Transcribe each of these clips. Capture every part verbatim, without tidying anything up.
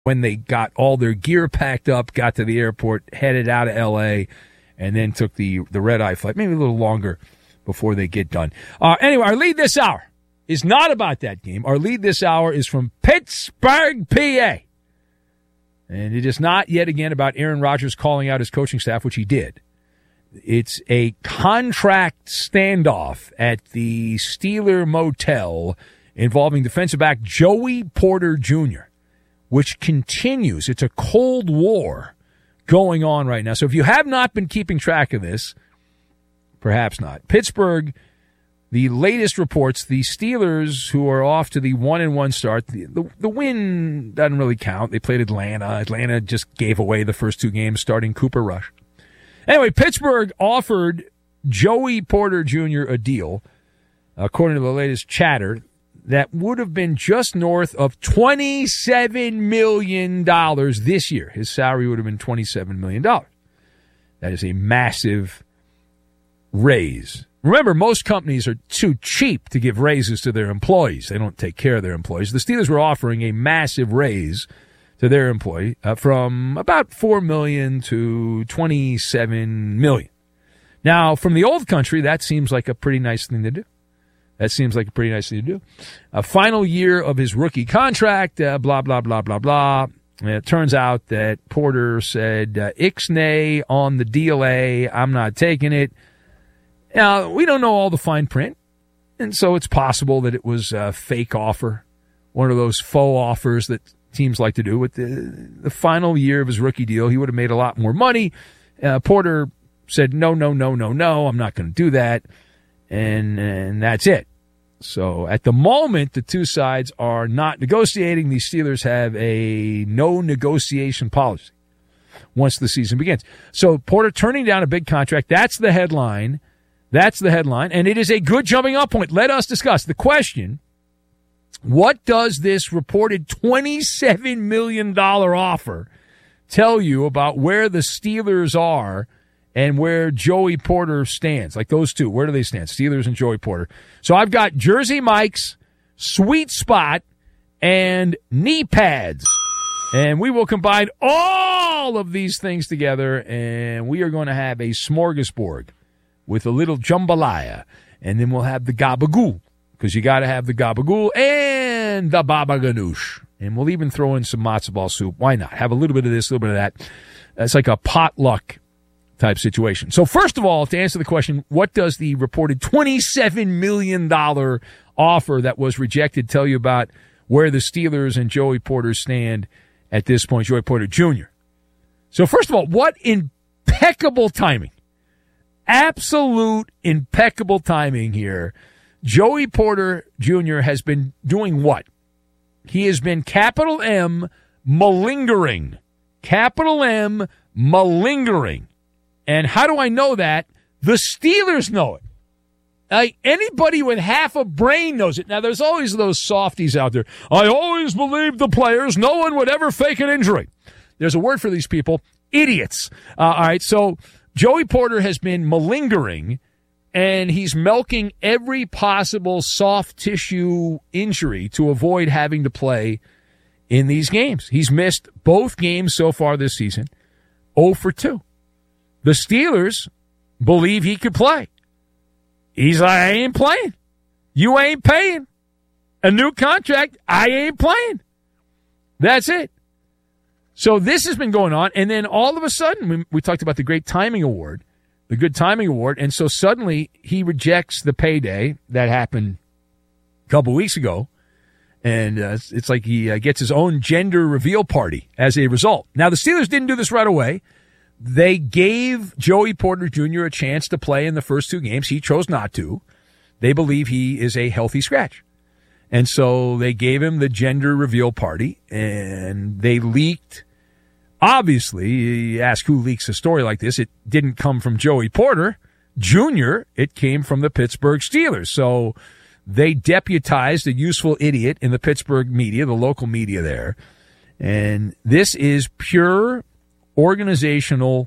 when they got all their gear packed up, got to the airport, headed out of L A, and then took the, the red-eye flight, maybe a little longer before they get done. Uh, anyway, our lead this hour is not about that game. Our lead this hour is from Pittsburgh, P A. And it is not yet again about Aaron Rodgers calling out his coaching staff, which he did. It's a contract standoff at the Steeler Motel involving defensive back Joey Porter Junior, which continues. It's a Cold War going on right now. So if you have not been keeping track of this, perhaps not. Pittsburgh, the latest reports, the Steelers, who are off to the one and one start, the, the, the win doesn't really count. They played Atlanta. Atlanta just gave away the first two games, starting Cooper Rush. Anyway, Pittsburgh offered Joey Porter Junior a deal, according to the latest chatter, that would have been just north of twenty-seven million dollars this year. His salary would have been twenty-seven million dollars. That is a massive raise. Remember, most companies are too cheap to give raises to their employees. They don't take care of their employees. The Steelers were offering a massive raise to their employee uh, from about four million dollars to twenty-seven million dollars. Now, from the old country, that seems like a pretty nice thing to do. That seems like a pretty nice thing to do. A final year of his rookie contract, uh, blah, blah, blah, blah, blah. And it turns out that Porter said, uh, Ixnay on the deal A, I'm not taking it. Now, we don't know all the fine print, and so it's possible that it was a fake offer, one of those faux offers that teams like to do. With the, the final year of his rookie deal, he would have made a lot more money. Uh, Porter said, no, no, no, no, no, I'm not going to do that, and and that's it. So at the moment, the two sides are not negotiating. The Steelers have a no negotiation policy once the season begins. So Porter turning down a big contract, that's the headline. That's the headline, and it is a good jumping off point. Let us discuss the question, what does this reported twenty-seven million dollars offer tell you about where the Steelers are and where Joey Porter stands? Like those two, where do they stand? Steelers and Joey Porter. So I've got Jersey Mike's Sweet Spot and knee pads. And we will combine all of these things together, and we are going to have a smorgasbord with a little jambalaya. And then we'll have the gabagool, because you got to have the gabagool and the baba ganoush. And we'll even throw in some matzo ball soup. Why not? Have a little bit of this, a little bit of that. It's like a potluck type situation. So first of all, to answer the question, what does the reported twenty-seven million dollars offer that was rejected tell you about where the Steelers and Joey Porter stand at this point, Joey Porter Junior? So first of all, what impeccable timing. Absolute impeccable timing here. Joey Porter Junior has been doing what? He has been capital M malingering. Capital M malingering. And how do I know that? The Steelers know it. Like anybody with half a brain knows it. Now, there's always those softies out there. I always believed the players. No one would ever fake an injury. There's a word for these people. Idiots. Uh, all right, so Joey Porter has been malingering, and he's milking every possible soft tissue injury to avoid having to play in these games. He's missed both games so far this season, oh for two. The Steelers believe he could play. He's like, I ain't playing. You ain't paying. A new contract, I ain't playing. That's it. So this has been going on, and then all of a sudden, we, we talked about the great timing award, the good timing award, and so suddenly he rejects the payday that happened a couple weeks ago, and uh, it's, it's like he uh, gets his own gender reveal party as a result. Now, the Steelers didn't do this right away. They gave Joey Porter Junior a chance to play in the first two games. He chose not to. They believe he is a healthy scratch. And so they gave him the gender reveal party, and they leaked. Obviously, you ask who leaks a story like this. It didn't come from Joey Porter Junior It came from the Pittsburgh Steelers. So they deputized a useful idiot in the Pittsburgh media, the local media there. And this is pure organizational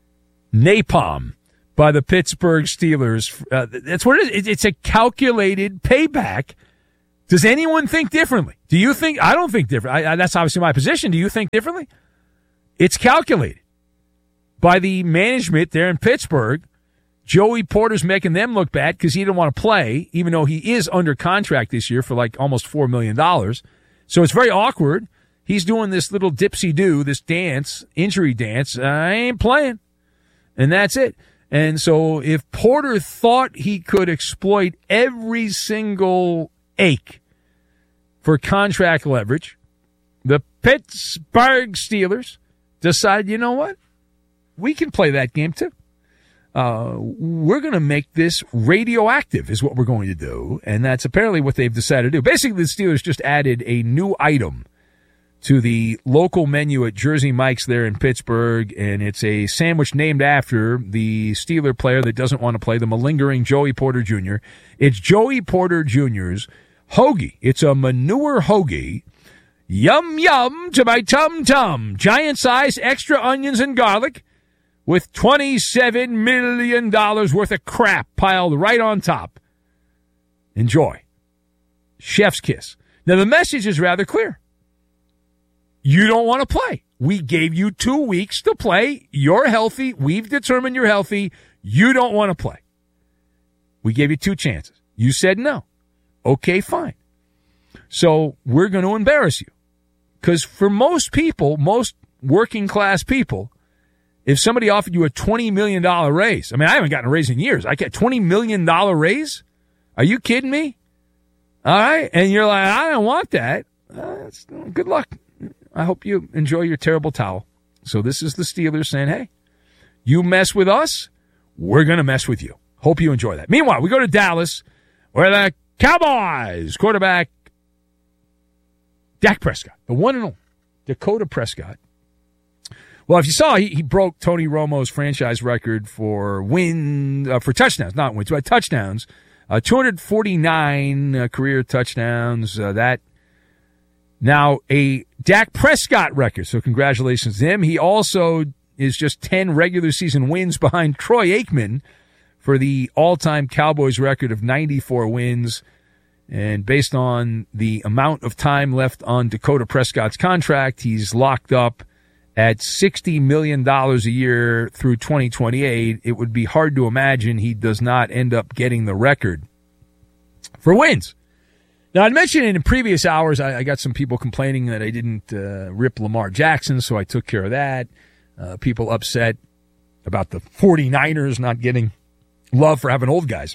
napalm by the Pittsburgh Steelers. Uh, that's what it is. It's a calculated payback Does anyone think differently? Do you think? I don't think different. I, I, that's obviously my position. Do you think differently? It's calculated by the management there in Pittsburgh. Joey Porter's making them look bad because he didn't want to play, even though he is under contract this year for like almost four million dollars. So it's very awkward. He's doing this little dipsy-do, this dance, injury dance. I ain't playing. And that's it. And so if Porter thought he could exploit every single ache for contract leverage, the Pittsburgh Steelers decide, you know what? We can play that game too. Uh, we're going to make this radioactive is what we're going to do. And that's apparently what they've decided to do. Basically, the Steelers just added a new item to the local menu at Jersey Mike's there in Pittsburgh, and it's a sandwich named after the Steeler player that doesn't want to play, the malingering Joey Porter Junior It's Joey Porter Junior's hoagie. It's a manure hoagie. Yum, yum to my tum-tum. Giant size, extra onions and garlic with twenty-seven million dollars worth of crap piled right on top. Enjoy. Chef's kiss. Now, the message is rather clear. You don't want to play. We gave you two weeks to play. You're healthy. We've determined you're healthy. You don't want to play. We gave you two chances. You said no. Okay, fine. So we're going to embarrass you. Because for most people, most working class people, if somebody offered you a twenty million dollars raise, I mean, I haven't gotten a raise in years. I get a twenty million dollars raise? Are you kidding me? All right. And you're like, I don't want that. Uh, good luck. I hope you enjoy your terrible towel. So this is the Steelers saying, hey, you mess with us, we're going to mess with you. Hope you enjoy that. Meanwhile, we go to Dallas, where the Cowboys quarterback Dak Prescott, the one and only Dakota Prescott. Well, if you saw, he, he broke Tony Romo's franchise record for win uh, for touchdowns, not wins, but touchdowns. Uh, two hundred forty-nine uh, career touchdowns. Uh, that now a Dak Prescott record. So congratulations to him. He also is just ten regular season wins behind Troy Aikman for the all-time Cowboys record of ninety-four wins. And based on the amount of time left on Dakota Prescott's contract, he's locked up at sixty million dollars a year through twenty twenty-eight. It would be hard to imagine he does not end up getting the record for wins. Now, I'd mentioned in previous hours, I, I got some people complaining that I didn't uh, rip Lamar Jackson, so I took care of that. Uh, people upset about the 49ers not getting love for having old guys.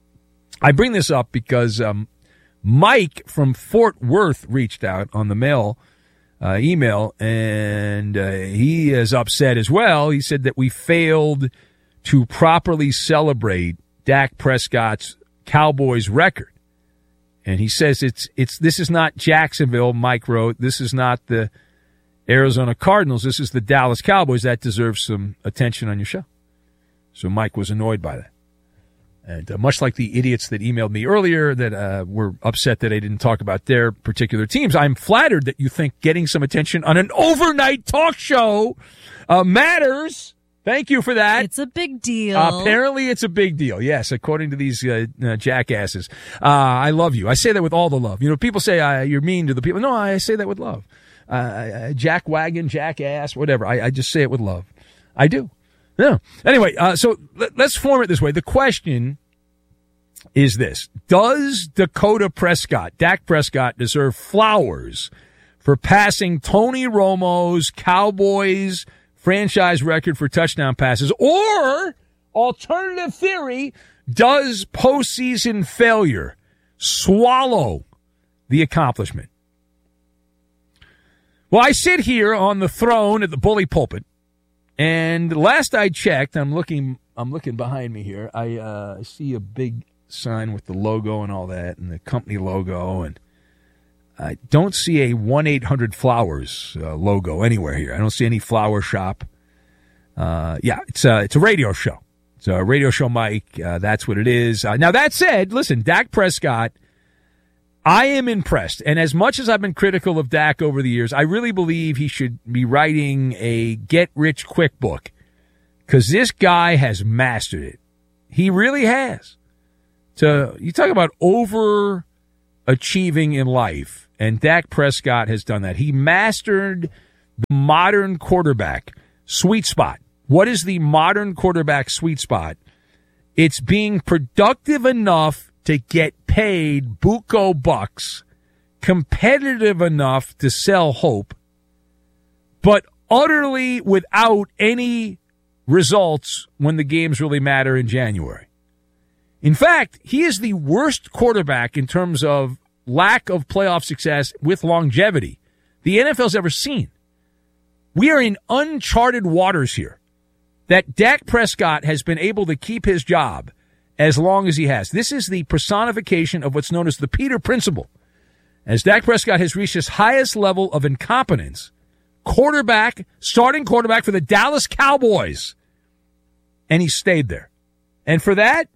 I bring this up because um, Mike from Fort Worth reached out on the mail uh, email, and uh, he is upset as well. He said that we failed to properly celebrate Dak Prescott's Cowboys record. And he says it's it's this is not Jacksonville, Mike wrote. This is not the Arizona Cardinals. This is the Dallas Cowboys. That deserves some attention on your show. So Mike was annoyed by that. And uh, much like the idiots that emailed me earlier that uh, were upset that I didn't talk about their particular teams, I'm flattered that you think getting some attention on an overnight talk show uh, matters. Thank you for that. It's a big deal. Uh, apparently it's a big deal. Yes, according to these uh, uh, jackasses. Uh, I love you. I say that with all the love. You know, people say uh, you're mean to the people. No, I say that with love. Uh, uh, jack wagon, jackass, whatever. I, I just say it with love. I do. No. Anyway, uh, so let, let's form it this way. The question is this. Does Dakota Prescott, Dak Prescott, deserve flowers for passing Tony Romo's Cowboys franchise record for touchdown passes? Or, alternative theory, does postseason failure swallow the accomplishment? Well, I sit here on the throne at the bully pulpit, and last I checked, I'm looking I'm looking behind me here, I uh, see a big sign with the logo and all that, and the company logo, and I don't see a one eight hundred flowers uh, logo anywhere here. I don't see any flower shop. Uh, yeah, it's a, it's a radio show. It's a radio show, Mike. Uh, that's what it is. Uh, now, that said, listen, Dak Prescott, I am impressed. And as much as I've been critical of Dak over the years, I really believe he should be writing a get-rich-quick book because this guy has mastered it. He really has. To, you talk about over achieving in life, and Dak Prescott has done that. He mastered the modern quarterback sweet spot. What is the modern quarterback sweet spot? It's being productive enough to get paid buco bucks, competitive enough to sell hope, but utterly without any results when the games really matter in January. In fact, he is the worst quarterback in terms of lack of playoff success with longevity the N F L's ever seen. We are in uncharted waters here. That Dak Prescott has been able to keep his job as long as he has. This is the personification of what's known as the Peter Principle. As Dak Prescott has reached his highest level of incompetence, quarterback, starting quarterback for the Dallas Cowboys, and he stayed there. And for that,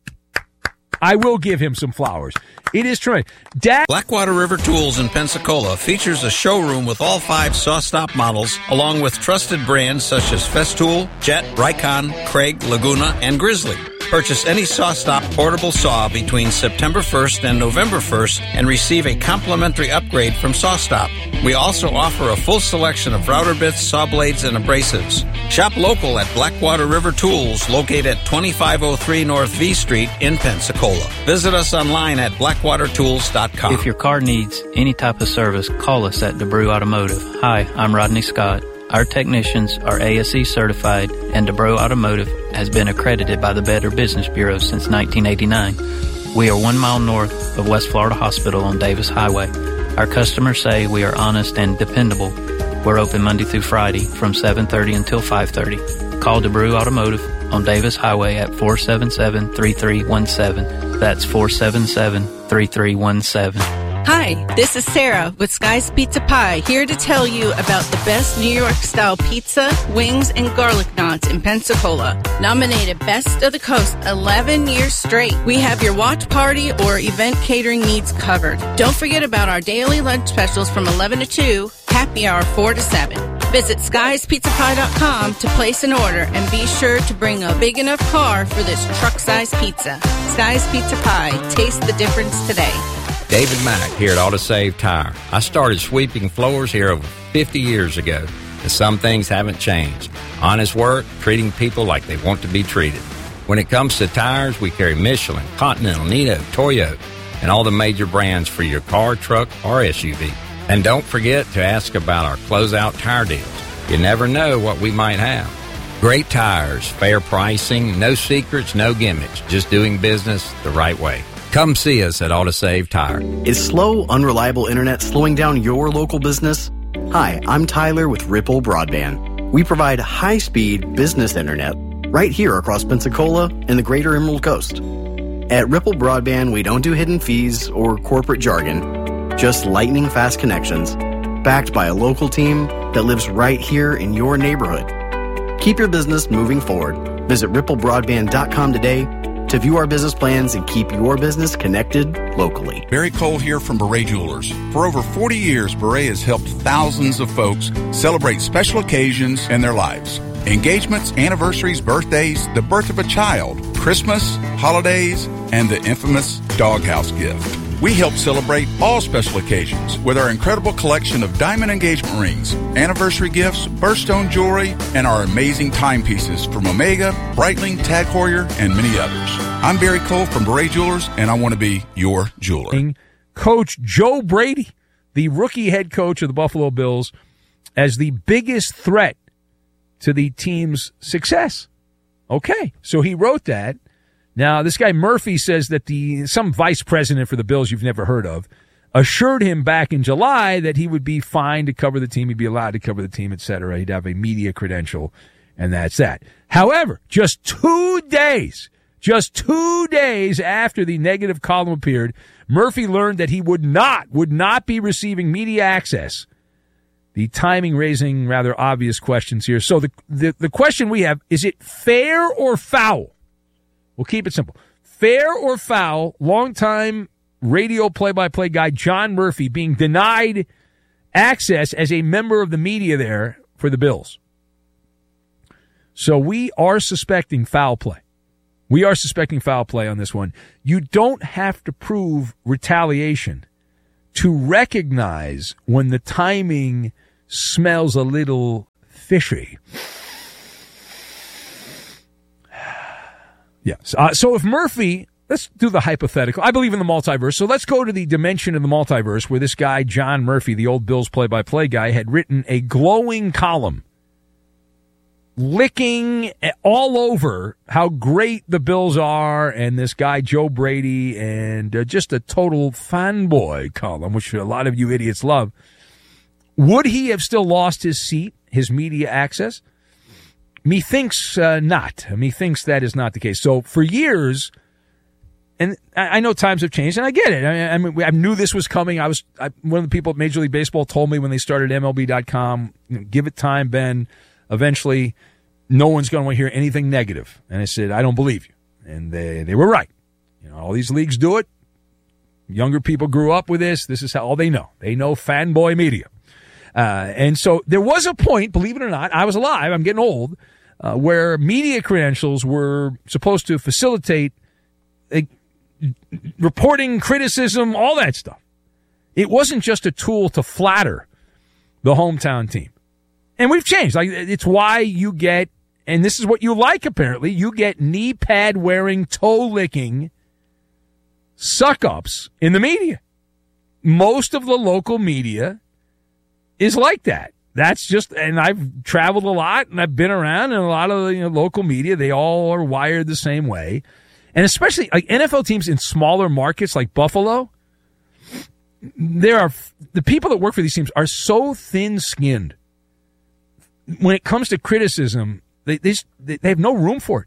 I will give him some flowers. It is true. Dak- Blackwater River Tools in Pensacola features a showroom with all five SawStop models, along with trusted brands such as Festool, Jet, Rycon, Craig, Laguna, and Grizzly. Purchase any SawStop portable saw between September first and November first and receive a complimentary upgrade from SawStop. We also offer a full selection of router bits, saw blades, and abrasives. Shop local at Blackwater River Tools, located at twenty-five oh three North V Street in Pensacola. Visit us online at blackwater tools dot com. If your car needs any type of service, call us at DeBrew Automotive. Hi, I'm Rodney Scott. Our technicians are A S E certified, and DeBrew Automotive has been accredited by the Better Business Bureau since nineteen eighty-nine. We are one mile north of West Florida Hospital on Davis Highway. Our customers say we are honest and dependable. We're open Monday through Friday from seven thirty until five thirty. Call DeBrew Automotive on Davis Highway at four seven seven, three three one seven. That's four seven seven, three three one seven. Hi, this is Sarah with Sky's Pizza Pie, here to tell you about the best New York-style pizza, wings, and garlic knots in Pensacola. Nominated Best of the Coast eleven years straight. We have your watch party or event catering needs covered. Don't forget about our daily lunch specials from eleven to two, happy hour four to seven. Visit skies pizza pie dot com to place an order and be sure to bring a big enough car for this truck-sized pizza. Sky's Pizza Pie. Taste the difference today. David Mack here at AutoSave Tire. I started sweeping floors here over fifty years ago, and some things haven't changed. Honest work, treating people like they want to be treated. When it comes to tires, we carry Michelin, Continental, Nitto, Toyo, and all the major brands for your car, truck, or S U V. And don't forget to ask about our closeout tire deals. You never know what we might have. Great tires, fair pricing, no secrets, no gimmicks, just doing business the right way. Come see us at AutoSave Tire. Is slow, unreliable internet slowing down your local business? Hi, I'm Tyler with Ripple Broadband. We provide high-speed business internet right here across Pensacola and the greater Emerald Coast. At Ripple Broadband, we don't do hidden fees or corporate jargon, just lightning-fast connections, backed by a local team that lives right here in your neighborhood. Keep your business moving forward. Visit ripple broadband dot com today to view our business plans and keep your business connected locally. Barry Cole here from Beret Jewelers. For over forty years, Beret has helped thousands of folks celebrate special occasions in their lives. Engagements, anniversaries, birthdays, the birth of a child, Christmas, holidays, and the infamous doghouse gift. We help celebrate all special occasions with our incredible collection of diamond engagement rings, anniversary gifts, birthstone jewelry, and our amazing timepieces from Omega, Breitling, Tag Heuer, and many others. I'm Barry Cole from Beret Jewelers, and I want to be your jeweler. Coach Joe Brady, the rookie head coach of the Buffalo Bills, as the biggest threat to the team's success. Okay, so he wrote that. Now, this guy Murphy says that the some vice president for the Bills you've never heard of assured him back in July that he would be fine to cover the team, he'd be allowed to cover the team, et cetera. He'd have a media credential, and that's that. However, just two days, just two days after the negative column appeared, Murphy learned that he would not, would not be receiving media access. The timing raising rather obvious questions here. So the, the, the question we have, is it fair or foul? We'll keep it simple. Fair or foul, longtime radio play-by-play guy John Murphy being denied access as a member of the media there for the Bills. So we are suspecting foul play. We are suspecting foul play on this one. You don't have to prove retaliation to recognize when the timing smells a little fishy. Yes. Uh, so if Murphy, let's do the hypothetical. I believe in the multiverse. So let's go to the dimension of the multiverse where this guy, John Murphy, the old Bills play-by-play guy, had written a glowing column licking all over how great the Bills are and this guy, Joe Brady, and uh, just a total fanboy column, which a lot of you idiots love. Would he have still lost his seat, his media access? Methinks uh, not. Methinks that is not the case. So for years, and I, I know times have changed, and I get it. I, I, mean, I knew this was coming. I was I, one of the people at Major League Baseball told me when they started M L B dot com, you know, give it time, Ben. Eventually, no one's going to want to hear anything negative. And I said, I don't believe you. And they, they were right. You know, all these leagues do it. Younger people grew up with this. This is how all they know. They know fanboy media. Uh, and so there was a point, believe it or not, I was alive, I'm getting old, uh, where media credentials were supposed to facilitate uh, reporting, criticism, all that stuff. It wasn't just a tool to flatter the hometown team. And we've changed. Like, it's why you get, and this is what you like apparently, you get knee pad wearing, toe licking suck-ups in the media. Most of the local media is like that. That's just, and I've traveled a lot and I've been around, and a lot of the you know, local media, they all are wired the same way. And especially like N F L teams in smaller markets like Buffalo, there are, the people that work for these teams are so thin-skinned. When it comes to criticism, they, they they have no room for it.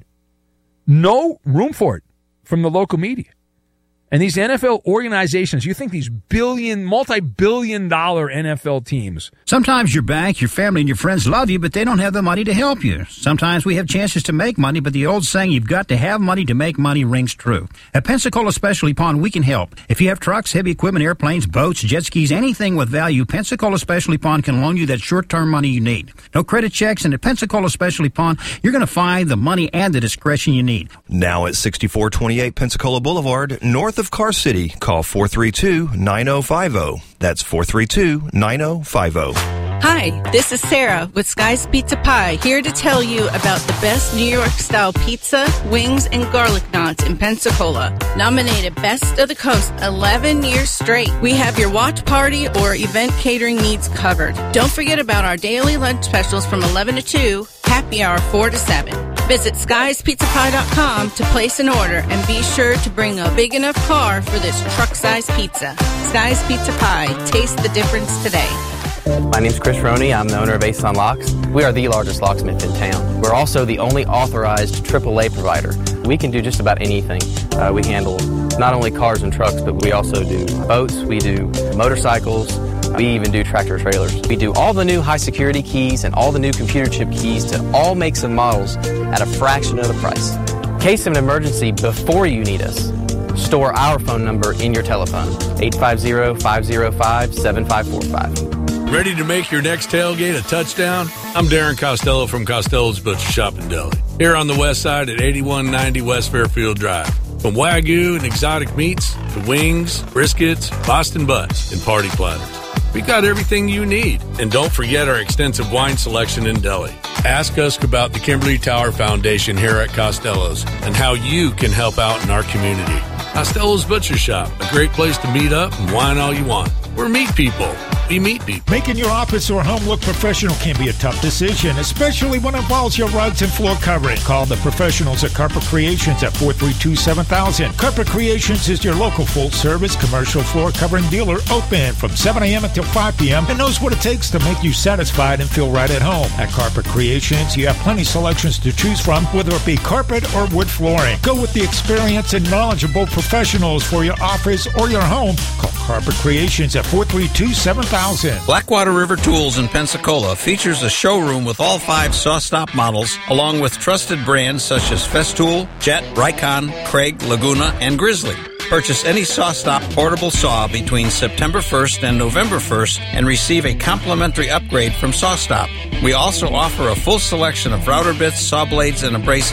No room for it from the local media. And these N F L organizations, you think these billion, multi-billion dollar N F L teams. Sometimes your bank, your family, and your friends love you, but they don't have the money to help you. Sometimes we have chances to make money, but the old saying, you've got to have money to make money, rings true. At Pensacola Specialty Pond, we can help. If you have trucks, heavy equipment, airplanes, boats, jet skis, anything with value, Pensacola Specialty Pond can loan you that short-term money you need. No credit checks, and at Pensacola Specialty Pond, you're going to find the money and the discretion you need. Now at sixty-four twenty-eight Pensacola Boulevard, north of Car City, call four three two, nine oh five oh. That's four three two, nine oh five oh. Hi, this is Sarah with Sky's Pizza Pie, here to tell you about the best New York-style pizza, wings, and garlic knots in Pensacola. Nominated Best of the Coast eleven years straight. We have your watch party or event catering needs covered. Don't forget about our daily lunch specials from eleven to two, happy hour four to seven. Visit skies pizza pie dot com to place an order, and be sure to bring a big enough car for this truck-sized pizza. Sky's Pizza Pie. Taste the difference today. My name's Chris Roney. I'm the owner of Ace on Locks. We are the largest locksmith in town. We're also the only authorized triple A provider. We can do just about anything. Uh, we handle not only cars and trucks, but we also do boats, we do motorcycles, we even do tractor trailers. We do all the new high security keys and all the new computer chip keys to all makes and models at a fraction of the price. In case of an emergency before you need us, store our phone number in your telephone, eight five zero, five zero five, seven five four five. Ready to make your next tailgate a touchdown? I'm Darren Costello from Costello's Butcher Shop in Deli, here on the west side at eighty-one ninety West Fairfield Drive. From Wagyu and exotic meats to wings, briskets, Boston butts, and party platters, we got everything you need. And don't forget our extensive wine selection in Deli. Ask us about the Kimberly Tower Foundation here at Costello's and how you can help out in our community. Costello's Butcher Shop, a great place to meet up and wine all you want. We're meat people. We meet people. Making your office or home look professional can be a tough decision, especially when it involves your rugs and floor covering. Call the professionals at Carpet Creations at four three two, seven thousand. Carpet Creations is your local full-service commercial floor covering dealer, open from seven a.m. until five p.m. and knows what it takes to make you satisfied and feel right at home. At Carpet Creations, you have plenty selections to choose from, whether it be carpet or wood flooring. Go with the experienced and knowledgeable professionals for your office or your home. Call Carpet Creations at four three two, seven thousand. Blackwater River Tools in Pensacola features a showroom with all five SawStop models, along with trusted brands such as Festool, Jet, Rycon, Craig, Laguna, and Grizzly. Purchase any SawStop portable saw between September first and November first and receive a complimentary upgrade from SawStop. We also offer a full selection of router bits, saw blades, and abrasives.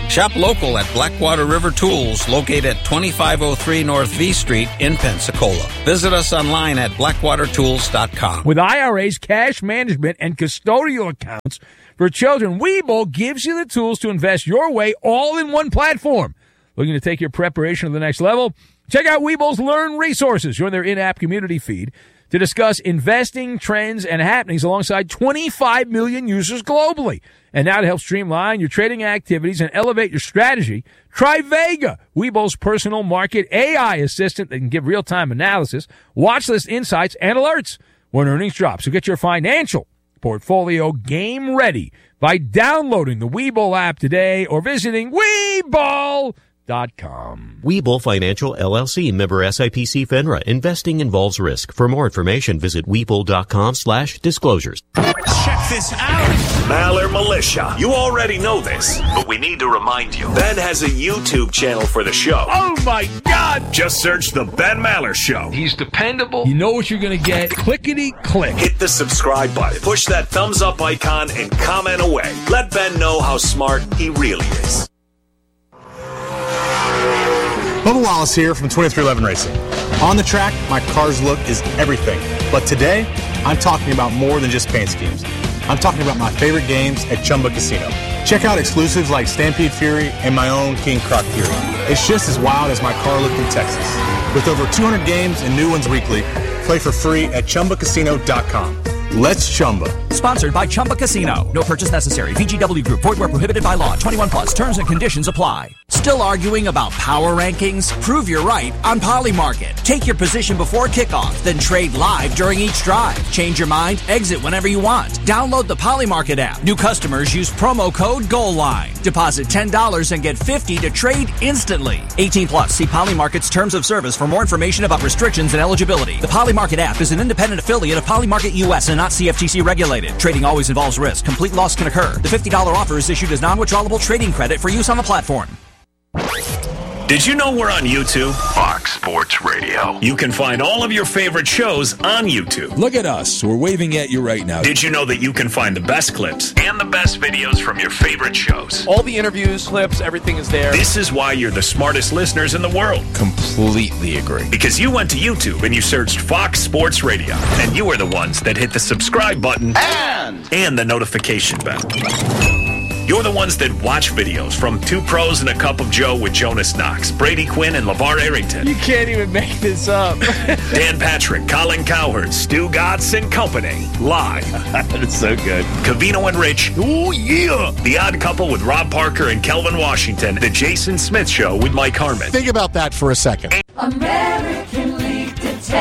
Shop local at Blackwater River Tools, located at twenty-five oh three North V Street in Pensacola. Visit us online at blackwater tools dot com. With I R As, cash management, and custodial accounts for children, Webull gives you the tools to invest your way all in one platform. Looking to take your preparation to the next level? Check out Webull's Learn Resources. Join their in-app community feed to discuss investing trends and happenings alongside twenty-five million users globally. And now to help streamline your trading activities and elevate your strategy, try Vega, Webull's personal market A I assistant that can give real-time analysis, watch list insights, and alerts when earnings drop. So get your financial portfolio game ready by downloading the Webull app today or visiting Webull dot com. Webull Financial, L L C, member S I P C FINRA. Investing involves risk. For more information, visit Webull dot com slash disclosures. Check this out. Maller Militia. You already know this, but we need to remind you. Ben has a YouTube channel for the show. Oh, my God. Just search The Ben Maller Show. He's dependable. You know what you're going to get. Clickety-click. Hit the subscribe button. Push that thumbs up icon and comment away. Let Ben know how smart he really is. Bubba Wallace here from twenty-three eleven Racing. On the track, my car's look is everything. But today, I'm talking about more than just paint schemes. I'm talking about my favorite games at Chumba Casino. Check out exclusives like Stampede Fury and my own King Croc Fury. It's just as wild as my car looked in Texas. With over two hundred games and new ones weekly, play for free at chumba casino dot com. Let's Chumba. Sponsored by Chumba Casino. No purchase necessary. V G W Group. Void where prohibited by law. twenty-one plus. Terms and conditions apply. Still arguing about power rankings? Prove you're right on Polymarket. Take your position before kickoff, then trade live during each drive. Change your mind? Exit whenever you want. Download the Polymarket app. New customers use promo code GOALLINE. Deposit ten dollars and get fifty dollars to trade instantly. eighteen plus. See Polymarket's terms of service for more information about restrictions and eligibility. The Polymarket app is an independent affiliate of Polymarket U S and not C F T C regulated. Trading always involves risk. Complete loss can occur. The fifty dollars offer is issued as non-withdrawable trading credit for use on the platform. Did you know we're on YouTube? Fox Sports Radio. You can find all of your favorite shows on YouTube. Look at us. We're waving at you right now. Did you know that you can find the best clips and the best videos from your favorite shows? All the interviews, clips, everything is there. This is why you're the smartest listeners in the world. Completely agree. Because you went to YouTube and you searched Fox Sports Radio, and you were the ones that hit the subscribe button and, and the notification bell. You're the ones that watch videos from Two Pros and a Cup of Joe with Jonas Knox, Brady Quinn, and LeVar Arrington. You can't even make this up. Dan Patrick, Colin Cowherd, Stu Gatz, and company. Live. That's so good. Cavino and Rich. Oh, yeah. The Odd Couple with Rob Parker and Kelvin Washington. The Jason Smith Show with Mike Harmon. Think about that for a second. American Leak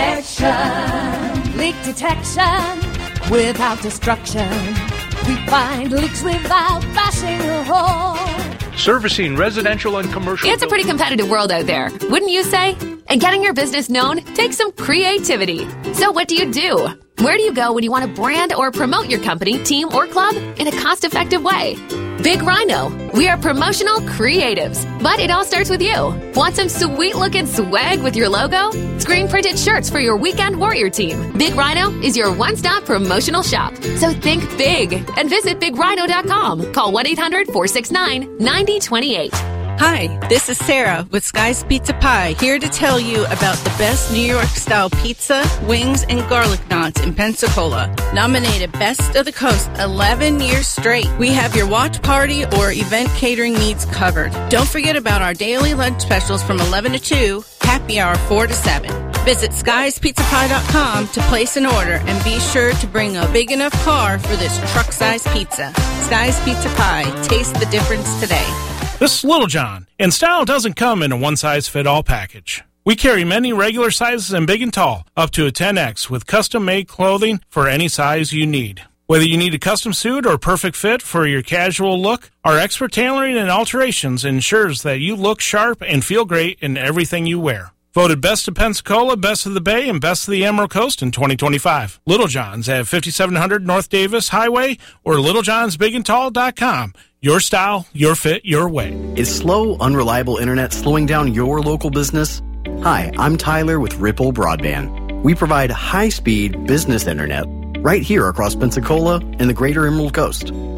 Detection. Leak detection without destruction. We find leaks without bashing a hole. Servicing residential and commercial. It's a pretty competitive world out there, wouldn't you say? And getting your business known takes some creativity. So what do you do? Where do you go when you want to brand or promote your company, team, or club in a cost-effective way? Big Rhino. We are promotional creatives, but it all starts with you. Want some sweet-looking swag with your logo? Screen-printed shirts for your weekend warrior team. Big Rhino is your one-stop promotional shop. So think big and visit big rhino dot com. Call one eight hundred four six nine nine zero two eight. Hi, this is Sarah with Sky's Pizza Pie, here to tell you about the best New York-style pizza, wings, and garlic knots in Pensacola. Nominated Best of the Coast eleven years straight. We have your watch party or event catering needs covered. Don't forget about our daily lunch specials from eleven to two, happy hour four to seven. Visit skies pizza pie dot com to place an order and be sure to bring a big enough car for this truck-sized pizza. Sky's Pizza Pie. Taste the difference today. This is Little John, and style doesn't come in a one-size-fit-all package. We carry many regular sizes and big and tall, up to a ten X, with custom-made clothing for any size you need. Whether you need a custom suit or perfect fit for your casual look, our expert tailoring and alterations ensures that you look sharp and feel great in everything you wear. Voted Best of Pensacola, Best of the Bay, and Best of the Emerald Coast in twenty twenty-five. Little John's at fifty-seven hundred North Davis Highway or little johns big and tall dot com. Your style, your fit, your way. Is slow, unreliable internet slowing down your local business? Hi, I'm Tyler with Ripple Broadband. We provide high-speed business internet right here across Pensacola and the greater Emerald Coast.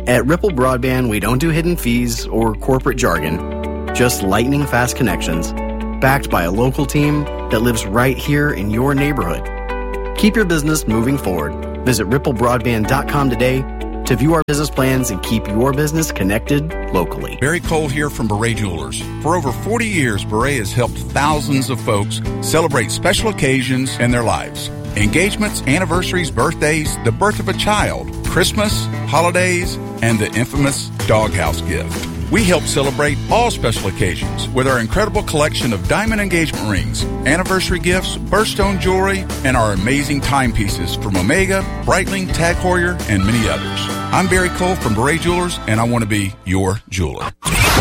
At Ripple Broadband, we don't do hidden fees or corporate jargon, just lightning fast connections, backed by a local team that lives right here in your neighborhood. Keep your business moving forward. Visit ripple broadband dot com today to view our business plans and keep your business connected locally. Barry Cole here from Beret Jewelers. For over forty years, Beret has helped thousands of folks celebrate special occasions in their lives. Engagements, anniversaries, birthdays, the birth of a child, Christmas, holidays, and the infamous doghouse gift. We help celebrate all special occasions with our incredible collection of diamond engagement rings, anniversary gifts, birthstone jewelry, and our amazing timepieces from Omega, Breitling, Tag Heuer, and many others. I'm Barry Cole from Beret Jewelers, and I want to be your jeweler.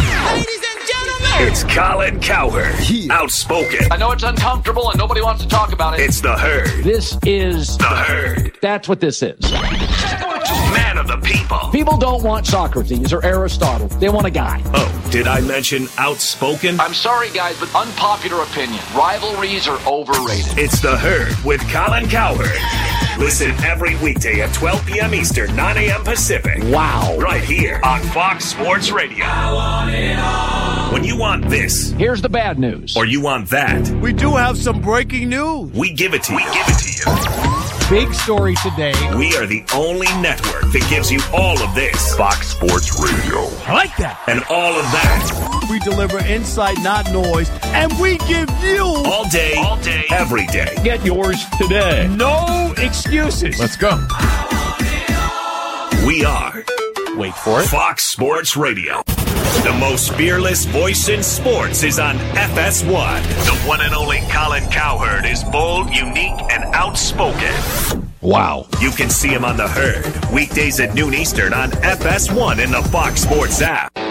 It's Colin Cowherd, outspoken. I know it's uncomfortable and nobody wants to talk about it. It's the Herd. This is the Herd. That's what this is. Man of the people. People don't want Socrates or Aristotle. They want a guy. Oh, did I mention outspoken? I'm sorry, guys, but unpopular opinion. Rivalries are overrated. It's the Herd with Colin Cowherd. Listen every weekday at twelve p.m. Eastern, nine a.m. Pacific. Wow. Right here on Fox Sports Radio. I want it all. When you want this. Here's the bad news. Or you want that. We do have some breaking news. We give it to you. We give it to you. Big story today. We are the only network that gives you all of this. Fox Sports Radio. I like that. And all of that. We deliver insight, not noise. And we give you. All day. All day. Every day. Get yours today. No excuses. Let's go. We are. Wait for it. Fox Sports Radio. The most fearless voice in sports is on F S one. The one and only Colin Cowherd is bold, unique, and outspoken. Wow. You can see him on the Herd, weekdays at noon Eastern on F S one in the Fox Sports app.